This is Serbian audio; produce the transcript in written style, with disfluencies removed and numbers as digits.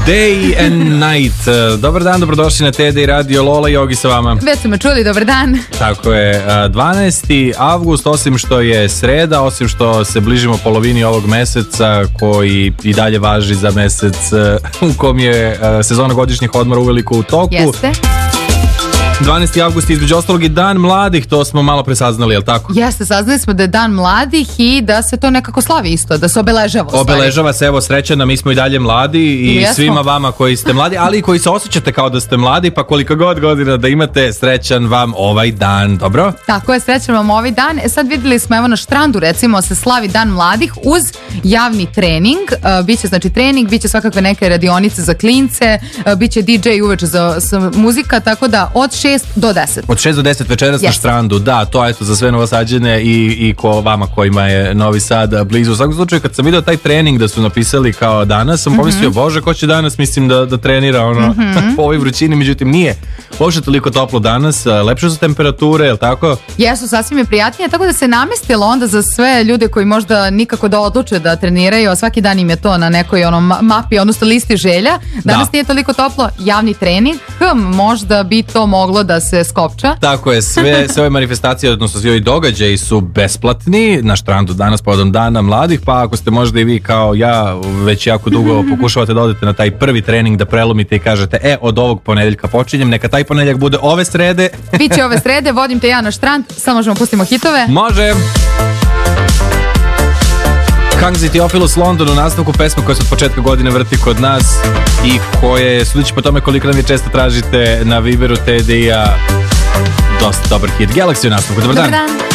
Day and Night. Dobar dan, dobrodošli na TD Radio. Lola i Jogi sa vama. Već smo čuli, dobar dan. Tako je, 12. avgust, osim što je sreda, osim što se bližimo polovini ovog meseca koji i dalje važi za mesec u kom je sezona godišnjih odmora uveliko u toku. Jeste. 12. avgust između ostalog i Dan mladih, to smo malo pre saznali, jel tako? Jeste, saznali smo da je Dan mladih i da se to nekako slavi isto, da se obeležava. Obeležava se, evo srećana, mi smo i dalje mladi i Jesmo. svima vama koji ste mladi, ali i koji se osjećate kao da ste mladi, pa koliko god godina da imate, srećan vam ovaj dan, dobro? Tako je, srećan vam ovaj dan. Sad vidjeli smo, evo na Štrandu recimo se slavi Dan mladih uz javni trening, biće znači trening, biće svakakve neke radionice za klince, biće DJ uveče za muzika, tako da od 6 do 10. Od 6 do 10 večeras na Štrandu, da, to je to za sve Novosađane i vama kojima je Novi Sad blizu. U svakom slučaju, kad sam vidio taj trening da su napisali kao danas, sam pomislio, bože, ko će danas, mislim, da trenira po ovoj vrućini, međutim nije uopšte toliko toplo danas, lepše su temperature, je li tako? Jesu, sasvim je prijatnije, tako da se namestilo onda za sve ljude koji možda nikako da odluče da treniraju, a svaki dan im je to na nekoj mapi, odnosno listi želja. Danas nije toliko toplo, javni trening, možda bi to moglo da se skopča. Tako je, sve ove manifestacije, odnosno svi ovi događaji su besplatni na Štrandu danas povodom Dana mladih, pa ako ste možda i vi kao ja već jako dugo pokušavate da odete na taj prvi trening, da prelomite i kažete, od ovog ponedeljka počinjem, neka taj ponedeljak bude ove srede. Biće ove srede, vodim te ja na Štrand, samo možemo pustimo hitove. Može! Hangs i Theophilus London u nastavku pesma koja se od početka godine vrti kod nas i koje, sudeći po tome koliko nam je često tražite na Viberu TDI-a, dosta dobar hit. Galaxy u nastavku, dobar dan.